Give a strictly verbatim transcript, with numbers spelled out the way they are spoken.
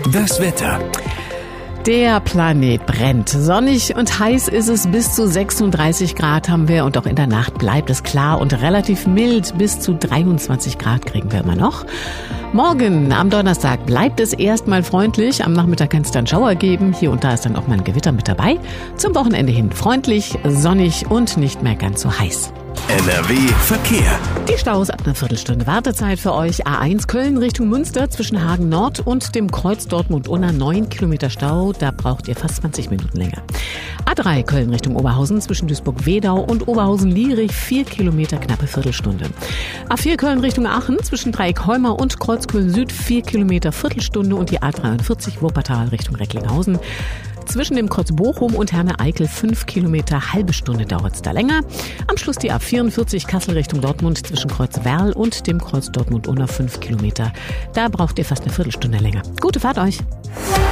Das Wetter. Der Planet brennt. Sonnig und heiß ist es, bis zu sechsunddreißig Grad haben wir und auch in der Nacht bleibt es klar und relativ mild. Bis zu dreiundzwanzig Grad kriegen wir immer noch. Morgen am Donnerstag bleibt es erstmal freundlich. Am Nachmittag kann es dann Schauer geben. Hier und da ist dann auch mal ein Gewitter mit dabei. Zum Wochenende hin freundlich, sonnig und nicht mehr ganz so heiß. N R W Verkehr. Die Staus ab einer Viertelstunde Wartezeit für euch. A eins Köln Richtung Münster zwischen Hagen Nord und dem Kreuz Dortmund-Unna neun Kilometer Stau. Da braucht ihr fast zwanzig Minuten länger. A drei Köln Richtung Oberhausen zwischen Duisburg-Wedau und Oberhausen-Lierig vier Kilometer knappe Viertelstunde. A vier Köln Richtung Aachen zwischen Dreieck-Holmer und Kreuzköln Süd vier Kilometer Viertelstunde und die A dreiundvierzig Wuppertal Richtung Recklinghausen. Zwischen dem Kreuz Bochum und Herne-Eickel fünf Kilometer, halbe Stunde dauert es da länger. Am Schluss die A vierundvierzig Kassel Richtung Dortmund zwischen Kreuz Werl und dem Kreuz Dortmund-Unna fünf Kilometer. Da braucht ihr fast eine Viertelstunde länger. Gute Fahrt euch!